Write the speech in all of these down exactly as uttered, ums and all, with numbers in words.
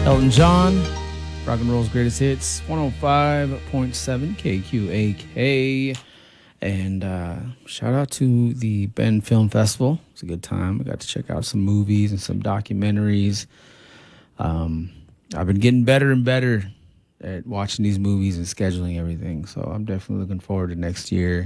Elton John, rock and roll's greatest hits, one oh five point seven K Q A K. And uh, shout out to the Bend Film Festival. It was a good time. I got to check out some movies and some documentaries. Um, I've been getting better and better at watching these movies and scheduling everything. So I'm definitely looking forward to next year.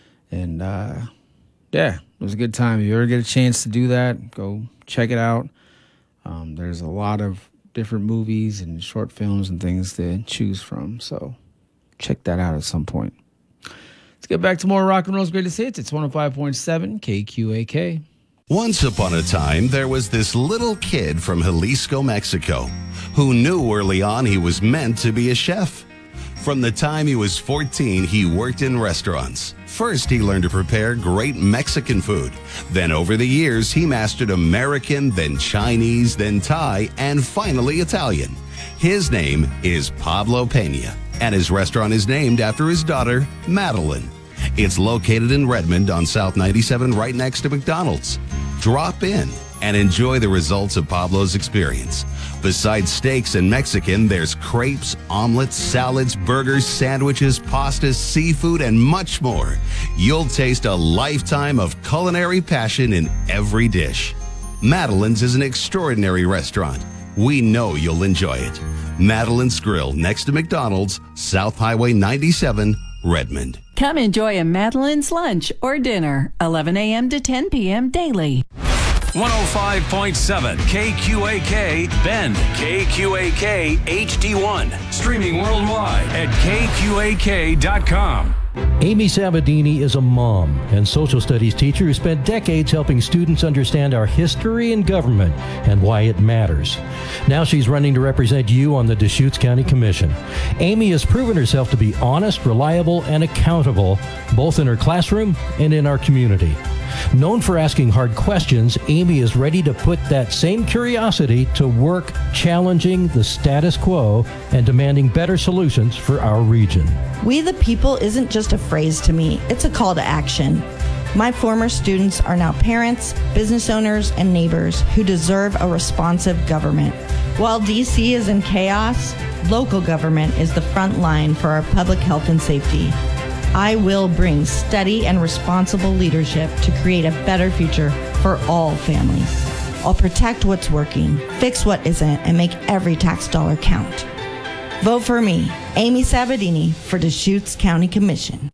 And uh, yeah, it was a good time. If you ever get a chance to do that, go check it out. Um, there's a lot of different movies and short films and things to choose from. So check that out at some point. Let's get back to more rock and roll's greatest hits. It's one oh five point seven K Q A K. Once upon a time, there was this little kid from Jalisco, Mexico, who knew early on he was meant to be a chef. From the time he was fourteen, he worked in restaurants. First, he learned to prepare great Mexican food. Then over the years, he mastered American, then Chinese, then Thai, and finally Italian. His name is Pablo Pena, and his restaurant is named after his daughter, Madeline. It's located in Redmond on South ninety-seven, right next to McDonald's. Drop in and enjoy the results of Pablo's experience. Besides steaks and Mexican, there's crepes, omelets, salads, burgers, sandwiches, pastas, seafood, and much more. You'll taste a lifetime of culinary passion in every dish. Madeline's is an extraordinary restaurant. We know you'll enjoy it. Madeline's Grill, next to McDonald's, South Highway ninety-seven, Redmond. Come enjoy a Madeline's lunch or dinner, eleven a.m. to ten p.m. daily. one oh five point seven K Q A K Bend, K Q A K H D one, streaming worldwide at K Q A K dot com. Amy Sabadini is a mom and social studies teacher who spent decades helping students understand our history and government and why it matters. Now she's running to represent you on the Deschutes County Commission. Amy has proven herself to be honest, reliable, and accountable, both in her classroom and in our community. Known for asking hard questions, Amy is ready to put that same curiosity to work challenging the status quo and demanding better solutions for our region. We the people isn't just a phrase to me, it's a call to action. My former students are now parents, business owners, and neighbors who deserve a responsive government. While D C is in chaos, local government is the front line for our public health and safety. I will bring steady and responsible leadership to create a better future for all families. I'll protect what's working, fix what isn't, and make every tax dollar count. Vote for me, Amy Sabadini, for Deschutes County Commission.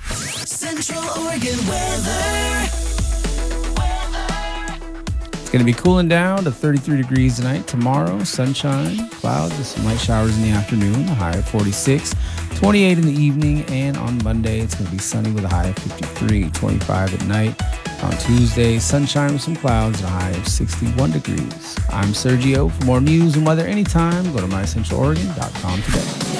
Central Oregon weather. It's going to be cooling down to thirty-three degrees tonight. Tomorrow, sunshine, clouds, and some light showers in the afternoon, a high of forty-six. twenty-eight in the evening, and on Monday, it's going to be sunny with a high of fifty-three, twenty-five at night. On Tuesday, sunshine with some clouds and a high of sixty-one degrees. I'm Sergio. For more news and weather anytime, go to my central oregon dot com today.